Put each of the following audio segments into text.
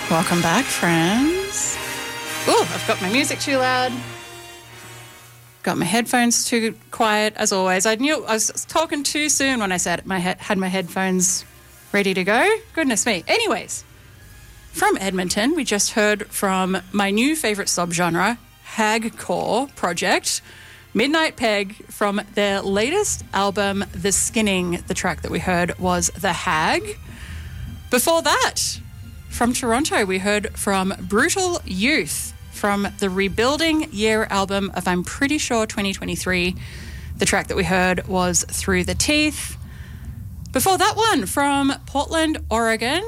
Welcome back, friends. Oh, I've got my music too loud. Got my headphones too quiet, as always. I knew I was talking too soon when I said had my headphones ready to go. Goodness me. Anyways, from Edmonton, we just heard from my new favourite subgenre, hagcore project, Midnight Peg, from their latest album, The Skinning. The track that we heard was The Hag. Before that, from Toronto, we heard from Brutal Youth from the Rebuilding Year album of, I'm pretty sure, 2023. The track that we heard was Through the Teeth. Before that one, from Portland, Oregon,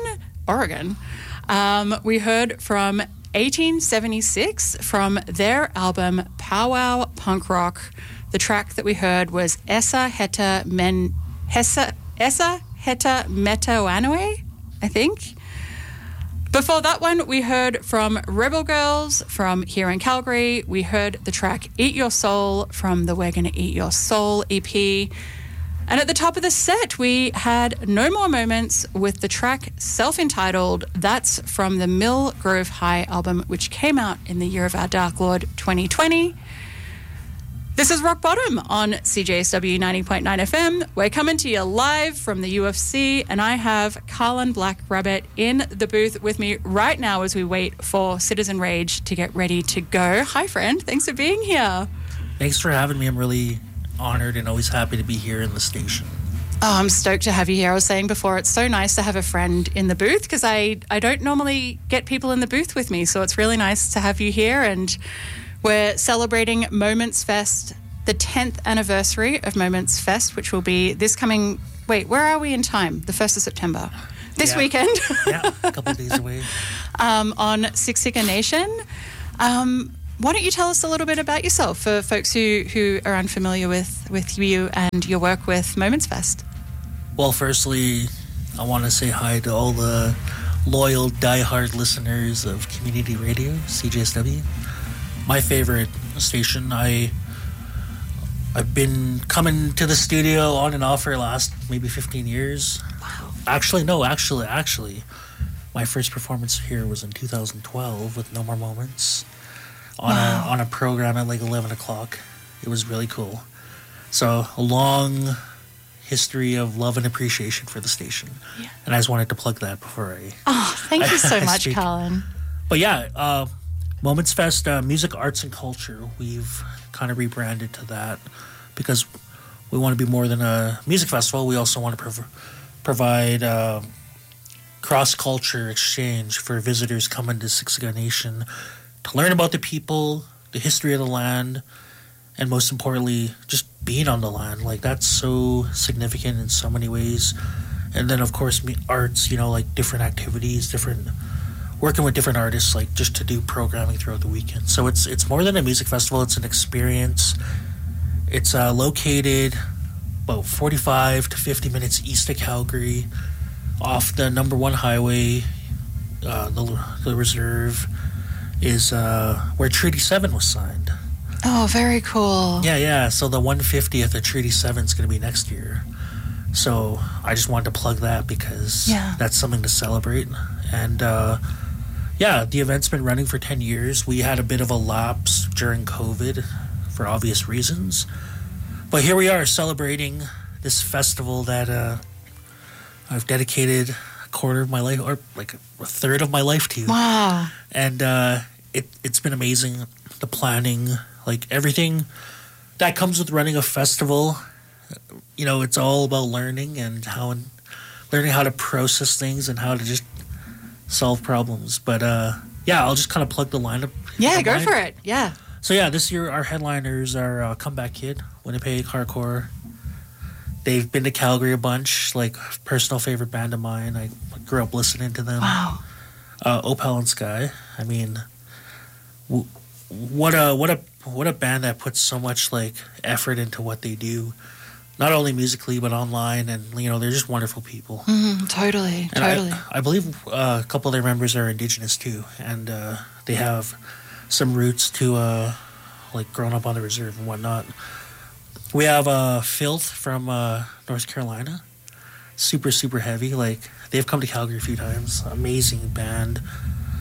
we heard from 1876 from their album Powwow Punk Rock. The track that we heard was Essa Heta Metoanoe, I think. Before that one, we heard from Rebel Girls from here in Calgary. We heard the track Eat Your Soul from the We're Gonna Eat Your Soul EP. And at the top of the set, we had No More Moments with the track self-entitled. That's from the Mill Grove High album, which came out in the year of our Dark Lord 2020. This is Rock Bottom on CJSW 90.9 FM. We're coming to you live from the UFC, and I have Carlin Black Rabbit in the booth with me right now as we wait for Citizen Rage to get ready to go. Hi, friend. Thanks for being here. Thanks for having me. I'm really honored and always happy to be here in the station. Oh, I'm stoked to have you here. I was saying before, it's so nice to have a friend in the booth because I don't normally get people in the booth with me, so it's really nice to have you here. And we're celebrating Moments Fest, the 10th anniversary of Moments Fest, which will be this coming... Wait, where are we in time? The 1st of September. This weekend. Yeah, a couple of days away. On Siksika Nation. Why don't you tell us a little bit about yourself for folks who are unfamiliar with you and your work with Moments Fest? Well, firstly, I want to say hi to all the loyal, diehard listeners of community radio, CJSW. My favorite station. I've been coming to the studio on and off for the last maybe 15 years. Wow. Actually, my first performance here was in 2012 with No More Moments on a program at like 11 o'clock. It was really cool. So a long history of love and appreciation for the station. Yeah. And I just wanted to plug that before I... Oh, thank you so much, speak. Colin. But yeah, Moments Fest, music, arts, and culture. We've kind of rebranded to that because we want to be more than a music festival. We also want to provide cross-culture exchange for visitors coming to Siksika Nation to learn about the people, the history of the land, and most importantly, just being on the land. Like, that's so significant in so many ways. And then, of course, arts, like different activities, working with different artists, like just to do programming throughout the weekend. So it's more than a music festival. It's an experience. It's located about 45 to 50 minutes east of Calgary, off the number 1 highway. The reserve is where Treaty 7 was signed. Oh, very cool. Yeah. So the 150th of Treaty 7 is going to be next year. So I just wanted to plug that because that's something to celebrate. And the event's been running for 10 years. We had a bit of a lapse during COVID for obvious reasons. But here we are celebrating this festival that I've dedicated a quarter of my life, or like a third of my life to. Wow. And it's been amazing. The planning, like everything that comes with running a festival, it's all about learning learning how to process things and how to just solve problems. But I'll just kind of plug the lineup. Yeah, go for it. Yeah. So this year our headliners are Comeback Kid, Winnipeg Hardcore. They've been to Calgary a bunch, like personal favorite band of mine. I grew up listening to them. Wow. Opal and Sky. I mean, what a band that puts so much like effort into what they do. Not only musically, but online, and they're just wonderful people. Totally. I believe a couple of their members are Indigenous too, and they have some roots to like growing up on the reserve and whatnot. We have Filth from North Carolina, super heavy. Like they've come to Calgary a few times. Amazing band.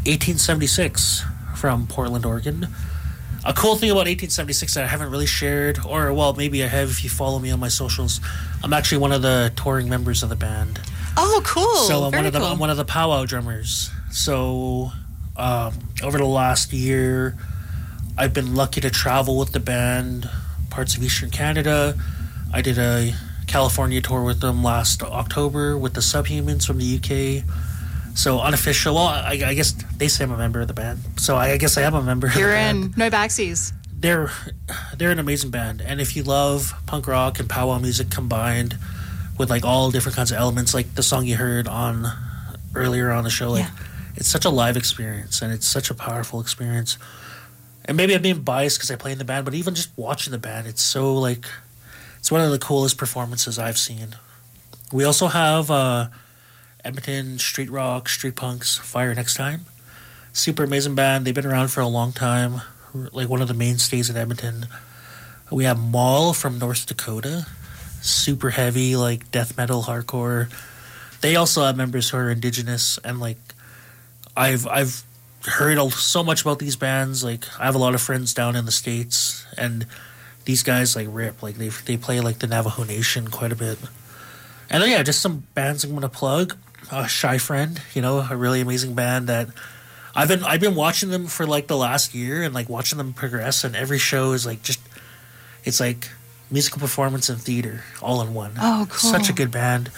1876 from Portland, Oregon. A cool thing about 1876 that I haven't really shared, or well, maybe I have if you follow me on my socials. I'm actually one of the touring members of the band. Oh, cool! So I'm Very cool. I'm one of the powwow drummers. So over the last year, I've been lucky to travel with the band parts of Eastern Canada. I did a California tour with them last October with the Subhumans from the UK. So unofficial. Well, I guess they say I'm a member of the band. So I guess I am a member. You're of the in. band. No backsies. They're an amazing band, and if you love punk rock and powwow music combined with like all different kinds of elements, like the song you heard on earlier on the show, like it's such a live experience and it's such a powerful experience. And maybe I'm being biased because I play in the band, but even just watching the band, it's so like it's one of the coolest performances I've seen. We also have Edmonton street rock, street punks, Fire Next Time. Super amazing band. They've been around for a long time. Like one of the mainstays in Edmonton. We have Maul from North Dakota. Super heavy, like death metal, hardcore. They also have members who are Indigenous, and like I've heard so much about these bands. Like I have a lot of friends down in the States, and these guys like rip. Like they play like the Navajo Nation quite a bit. And then just some bands I'm gonna plug. Shy Friend, a really amazing band that I've been watching them for like the last year and like watching them progress, and every show is like it's like musical performance and theater all in one. Oh, cool. Such a good band.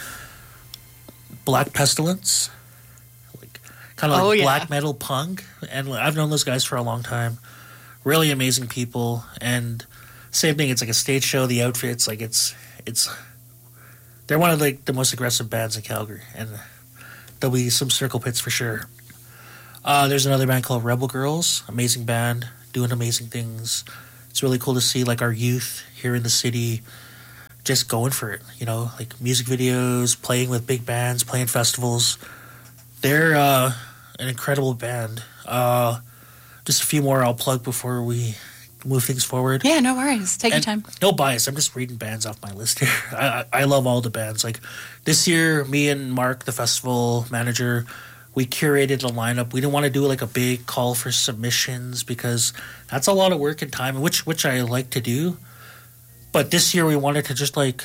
Black Pestilence, like kind of like black metal punk, and I've known those guys for a long time. Really amazing people, and same thing. It's like a stage show. The outfits, like it's they're one of like the most aggressive bands in Calgary, and there'll be some circle pits for sure. There's another band called Rebel Girls, amazing band, doing amazing things. It's really cool to see like our youth here in the city just going for it, like music videos, playing with big bands, playing festivals. They're an incredible band. Just a few more I'll plug before we move things forward. Yeah, no worries. Take your time. No bias. I'm just reading bands off my list here. I love all the bands. Like this year, me and Mark, the festival manager, we curated a lineup. We didn't want to do like a big call for submissions because that's a lot of work and time, which I like to do. But this year we wanted to just like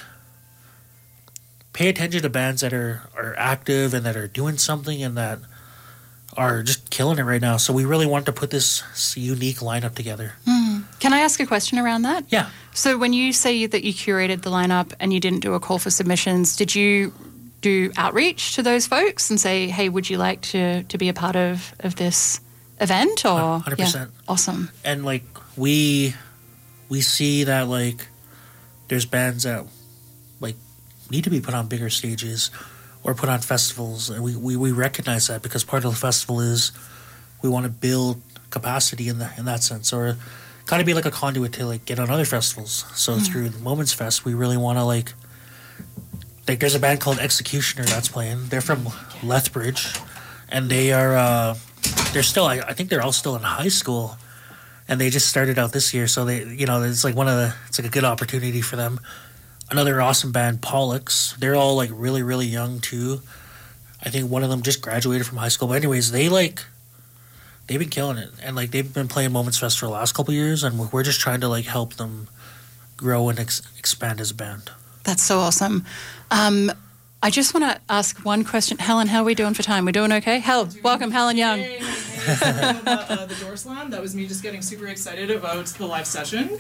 pay attention to bands that are active and that are doing something and that are just killing it right now. So we really wanted to put this unique lineup together. Can I ask a question around that? Yeah. So when you say that you curated the lineup and you didn't do a call for submissions, did you do outreach to those folks and say, hey, would you like to be a part of this event? Or 100%. Yeah. Awesome. And like we see that like there's bands that like need to be put on bigger stages or put on festivals, and we recognize that because part of the festival is we want to build capacity in that sense, or kind of be like a conduit to like get on other festivals. So through the Moments Fest, we really want to like there's a band called Executioner that's playing. They're from Lethbridge, and they are they're still I think they're all still in high school, and they just started out this year. So they it's like it's like a good opportunity for them. Another awesome band, Pollux. They're all like really really young too. I think one of them just graduated from high school. But anyways, they've been killing it, and like they've been playing Moments Fest for the last couple of years, and we're just trying to like help them grow and expand as a band. That's so awesome. I just want to ask one question. Helen, how are we doing for time? We doing okay? Welcome, Helen Young. Hey. The door slam. That was me just getting super excited about the live session.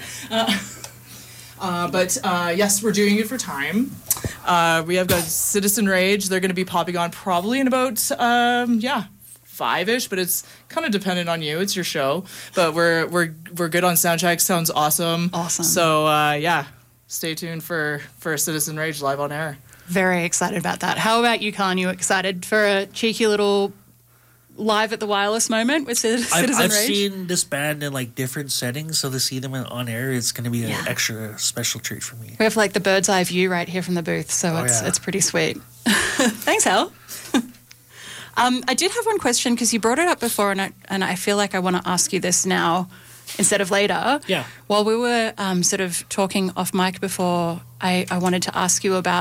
But yes, we're doing it for time. We have got Citizen Rage. They're going to be popping on probably in about 5-ish, but it's kind of dependent on you. It's your show, but we're good on soundcheck. Sounds awesome. Awesome. So stay tuned for Citizen Rage live on air. Very excited about that. How about you, Colin? You excited for a cheeky little live at the Wireless moment with Citizen Rage? I've seen this band in like different settings, so to see them on air, it's going to be an extra special treat for me. We have like the bird's eye view right here from the booth, so it's pretty sweet. Thanks, Hal. I did have one question because you brought it up before, and I feel like I want to ask you this now instead of later. Yeah. While we were sort of talking off mic before, I wanted to ask you about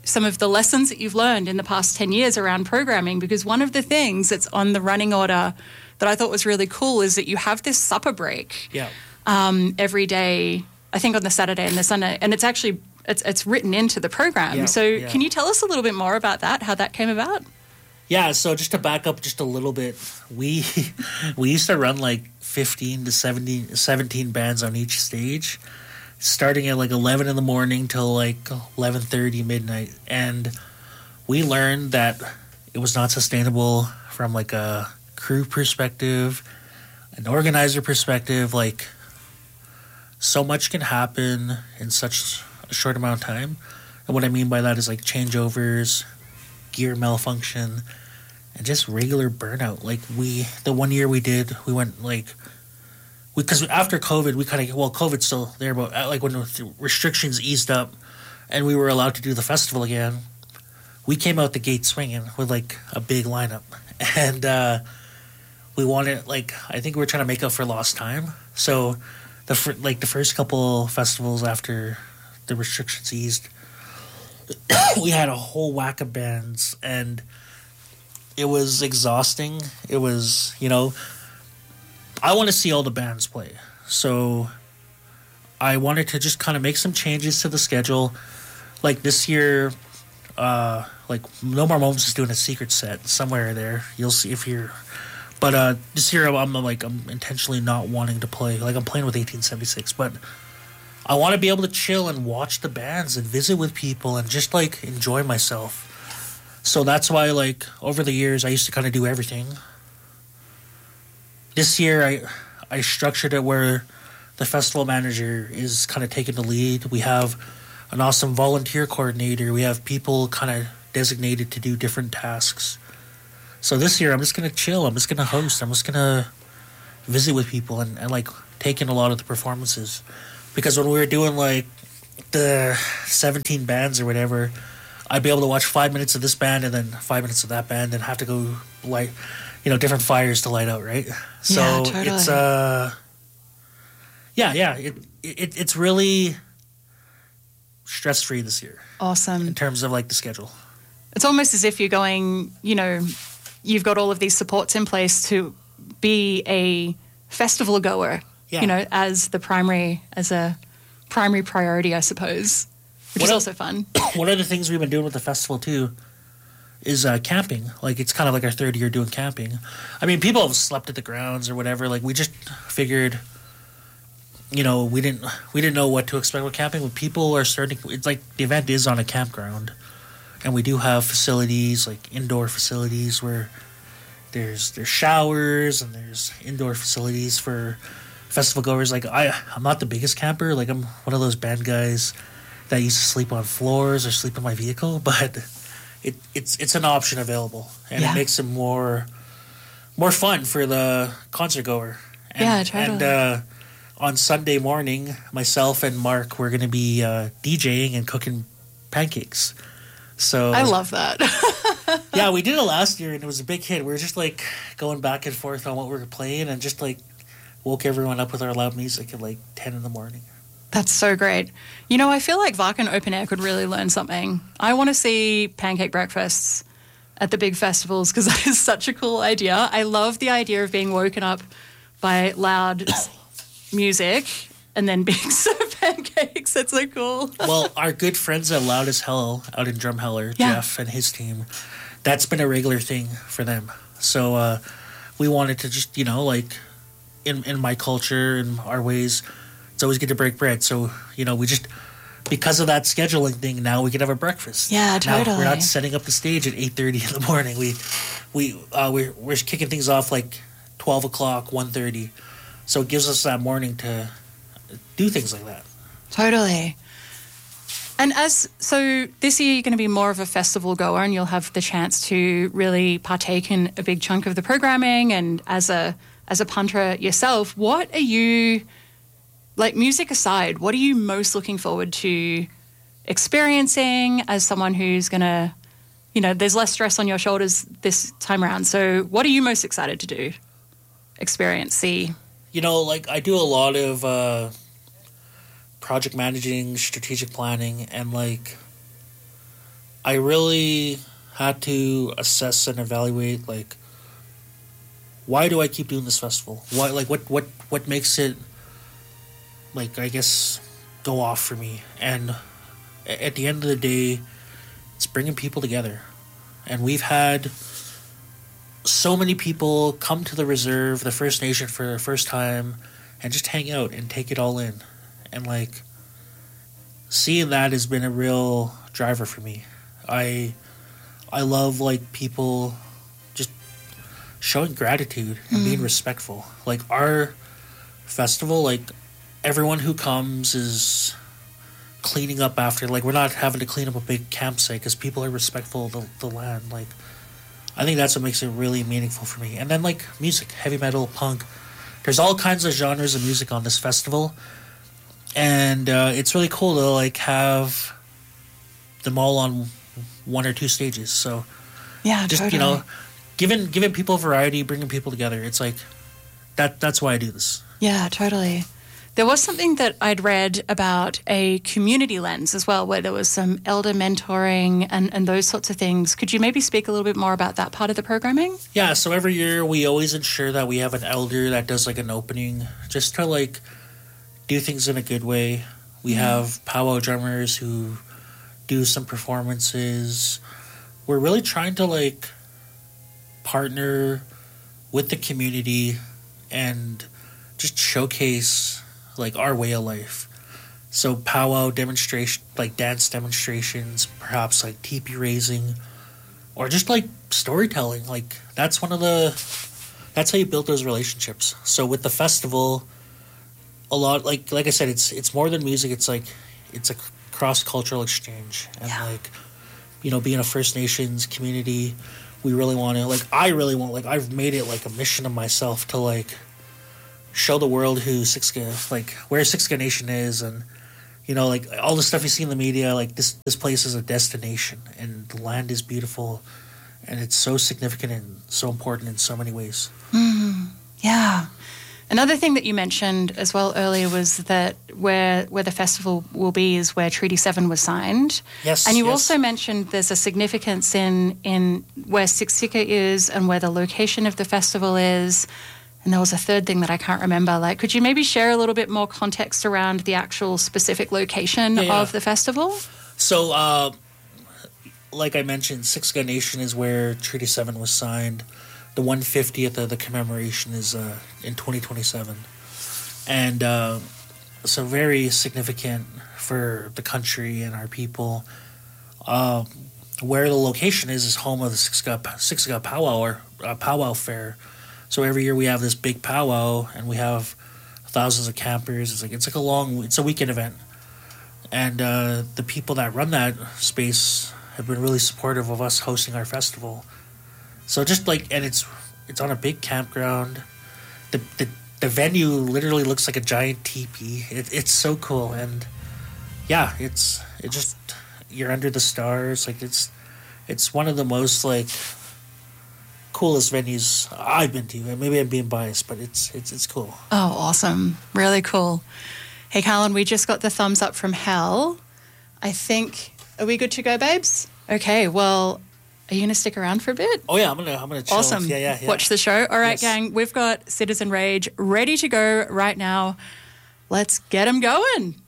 some of the lessons that you've learned in the past 10 years around programming, because one of the things that's on the running order that I thought was really cool is that you have this supper break every day, I think on the Saturday and the Sunday, and it's actually it's written into the program. Can you tell us a little bit more about that, how that came about? Yeah, so just to back up just a little bit, we used to run like 15 to 17 bands on each stage, starting at like 11 in the morning till like 11:30 midnight. And we learned that it was not sustainable from like a crew perspective, an organizer perspective. Like, so much can happen in such a short amount of time. And what I mean by that is like changeovers, gear malfunction, and just regular burnout. Like the 1 year we went like, because after COVID, we kind of, well, COVID's still there, but like when the restrictions eased up and we were allowed to do the festival again, we came out the gate swinging with like a big lineup. And we wanted, like, I think we were trying to make up for lost time. So the first couple festivals after the restrictions eased, we had a whole whack of bands, and it was exhausting. It was, I want to see all the bands play. So I wanted to just kind of make some changes to the schedule. Like this year, like No More Moments is doing a secret set somewhere there. You'll see if you're... But this year I'm intentionally not wanting to play. Like, I'm playing with 1876, but I want to be able to chill and watch the bands and visit with people and just like enjoy myself. So that's why, like, over the years I used to kind of do everything. This year I structured it where the festival manager is kind of taking the lead. We have an awesome volunteer coordinator. We have people kind of designated to do different tasks. So this year I'm just going to chill. I'm just going to host. I'm just going to visit with people and like take in a lot of the performances. Because when we were doing like the 17 bands or whatever, I'd be able to watch 5 minutes of this band and then 5 minutes of that band and have to go light, different fires to light out, right? So totally. It's really stress-free this year. Awesome. In terms of like the schedule. It's almost as if you're going, you've got all of these supports in place to be a festival goer, as a primary priority, I suppose, which is also fun. One of the things we've been doing with the festival too is camping. Like, it's kind of like our third year doing camping. I mean, people have slept at the grounds or whatever. Like, we just figured, we didn't know what to expect with camping, but people are starting. It's like the event is on a campground. And we do have facilities, like indoor facilities, where there's showers and there's indoor facilities for festival goers. Like, I'm not the biggest camper. Like, I'm one of those band guys that used to sleep on floors or sleep in my vehicle. But it's an option available, and it makes it more fun for the concert goer. And, totally. And on Sunday morning, myself and Mark were going to be DJing and cooking pancakes. So I love that. Yeah, we did it last year, and it was a big hit. We were just like going back and forth on what we were playing, and just like woke everyone up with our loud music at like 10 in the morning. That's so great. I feel like Wacken Open Air could really learn something. I want to see pancake breakfasts at the big festivals, because that is such a cool idea. I love the idea of being woken up by loud music and then being served pancakes. That's so cool. Well, our good friends at Loud as Hell out in Drumheller, Jeff and his team, that's been a regular thing for them. So we wanted to just, like in my culture and our ways, it's always good to break bread. So, we just, because of that scheduling thing, now we can have a breakfast. Yeah, totally. Now we're not setting up the stage at 8:30 in the morning. We're kicking things off like 12 o'clock, 1:30. So it gives us that morning to do things like that. Totally. And so this year you're going to be more of a festival goer, and you'll have the chance to really partake in a big chunk of the programming. And as a punter yourself, what are you, like, music aside, what are you most looking forward to experiencing as someone who's going to, there's less stress on your shoulders this time around. So what are you most excited to do? Experience, see? Like, I do a lot of project managing, strategic planning, and like I really had to assess and evaluate, like, why do I keep doing this festival? Why, like, what makes it, like, I guess, go off for me? And at the end of the day, it's bringing people together. And we've had so many people come to the reserve, the First Nation, for the first time and just hang out and take it all in. And, like, seeing that has been a real driver for me. I love, like, people just showing gratitude and being respectful. Like, our festival, like, everyone who comes is cleaning up after. Like, we're not having to clean up a big campsite because people are respectful of the land. Like, I think that's what makes it really meaningful for me. And then, like, music, heavy metal, punk. There's all kinds of genres of music on this festival. And it's really cool to, like, have them all on one or two stages. So, Yeah, just, totally. you know, giving people variety, bringing people together. It's like, that's why I do this. Yeah, totally. There was something that I'd read about a community lens as well, where there was some elder mentoring and those sorts of things. Could you maybe speak a little bit more about that part of the programming? Yeah, so every year we always ensure that we have an elder that does, like, an opening just to, like, do things in a good way. We have powwow drummers who do some performances. We're really trying to, like, partner with the community and just showcase, like, our way of life. So powwow demonstration, like, dance demonstrations, perhaps, like, teepee raising, or just, like, storytelling. Like, that's how you build those relationships. So with the festival, a lot, like I said, it's more than music. It's like, it's a cross-cultural exchange. And, like, you know, being a First Nations community, we really want to, like, I've made it, like, a mission of myself to, like, show the world who Siksika, like, where Siksika Nation is, and, you know, like, all the stuff you see in the media, like, this place is a destination, and the land is beautiful, and it's so significant and so important in so many ways. Yeah. Another thing that you mentioned as well earlier was that where the festival will be is where Treaty 7 was signed. Yes. And you yes. also mentioned there's a significance in where Siksika is and where the location of the festival is. And there was a third thing that I can't remember. Like, could you maybe share a little bit more context around the actual specific location of the festival? So, like I mentioned, Siksika Nation is where Treaty 7 was signed. The 150th of the commemoration is in 2027. And so very significant for the country and our people. Where the location is home of the Siksika Powwow, or Powwow Fair. So every year we have this big powwow, and we have thousands of campers. It's a weekend event. And the people that run that space have been really supportive of us hosting our festival. So just like, and it's on a big campground. The venue literally looks like a giant teepee. It's so cool, and yeah, you're under the stars. Like, it's one of the most, like, coolest venues I've been to. Maybe I'm being biased, but it's cool. Oh, awesome. Really cool. Hey, Carlin, we just got the thumbs up from Hal. I think, are we good to go, babes? Okay, well, are you going to stick around for a bit? Oh, yeah, I'm gonna chill. Awesome. Yeah. Watch the show. All right, Yes. gang, we've got Citizen Rage ready to go right now. Let's get them going.